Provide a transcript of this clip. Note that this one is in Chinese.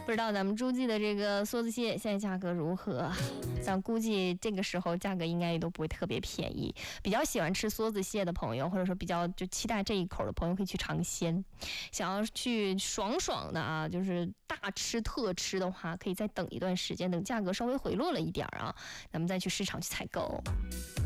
不知道咱们诸暨的这个梭子蟹现在价格如何？咱估计这个时候价格应该也都不会特别便宜。比较喜欢吃梭子蟹的朋友，或者说比较就期待这一口的朋友，可以去尝鲜。想要去爽爽的啊，就是大吃特吃的话，可以再等一段时间，等价格稍微回落了一点啊，咱们再去市场去采购。